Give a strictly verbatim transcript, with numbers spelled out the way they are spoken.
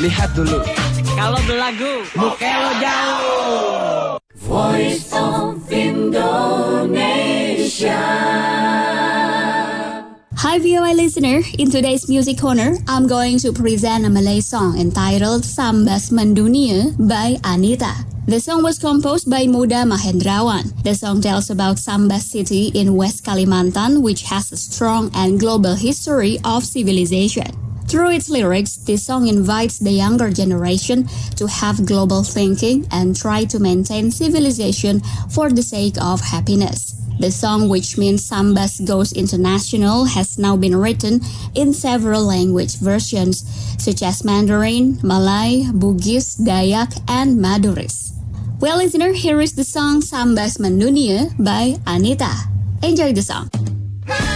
lihat dulu. Kalau belagu, mukelo jauh. Voice of Indonesia. Hi V O A listener, in today's Music Corner, I'm going to present a Malay song entitled Sambas Mendunia by Anita. The song was composed by Muda Mahendrawan. The song tells about Sambas city in West Kalimantan, which has a strong and global history of civilization. Through its lyrics, this song invites the younger generation to have global thinking and try to maintain civilization for the sake of happiness. The song, which means Sambas goes international, has now been written in several language versions, such as Mandarin, Malay, Bugis, Dayak, and Maduris. Well, listener, here is the song Sambas Mendunia by Anita. Enjoy the song.